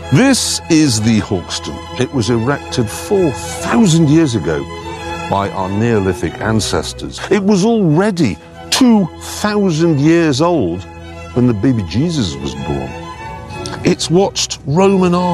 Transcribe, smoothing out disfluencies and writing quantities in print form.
This is the Hawkston. It was erected 4,000 years ago by our Neolithic ancestors. It was already 2,000 years old when the baby Jesus was born. It's watched Roman armies